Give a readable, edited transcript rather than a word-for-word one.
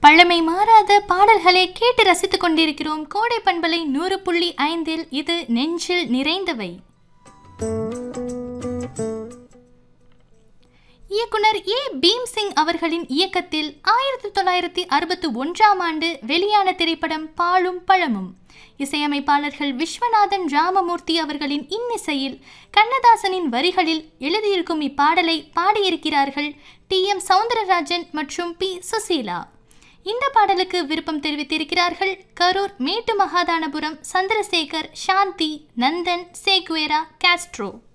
பழமை மாறாத பாடல்களை கேட்டு ரசித்துக் கொண்டிருக்கிறோம். கோடை பண்பலை 100.5 இது நெஞ்சில் நிறைந்தவை. இயக்குனர் ஏ பீம்சிங் அவர்களின் இயக்கத்தில் 1961ஆம் ஆண்டு வெளியான திரைப்படம் பாலும் பழமும். இசையமைப்பாளர்கள் விஸ்வநாதன் ராமமூர்த்தி அவர்களின் இன்னிசையில் கண்ணதாசனின் வரிகளில் எழுதியிருக்கும் இப்பாடலை பாடியிருக்கிறார்கள் TM சௌந்தரராஜன் மற்றும் P சுசீலா. இந்த பாடலுக்கு விருப்பம் தெரிவித்திருக்கிறார்கள் கரூர் மேட்டு மகாதானபுரம் சந்திரசேகர், சாந்தி, நந்தன், சேகுவேரா, காஸ்ட்ரோ.